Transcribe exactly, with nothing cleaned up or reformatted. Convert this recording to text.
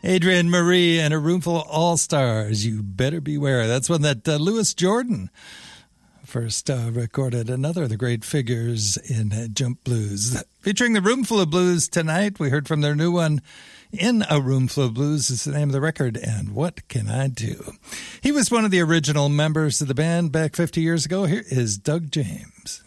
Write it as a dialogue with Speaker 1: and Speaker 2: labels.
Speaker 1: Adrienne Marie and a room full of all-stars. You better beware. That's one that uh, Louis Jordan first uh, recorded, another of the great figures in uh, Jump Blues. Featuring the Room Full of Blues tonight, we heard from their new one, In a Room Full of Blues is the name of the record, and What Can I Do? He was one of the original members of the band back fifty years ago. Here is Doug James.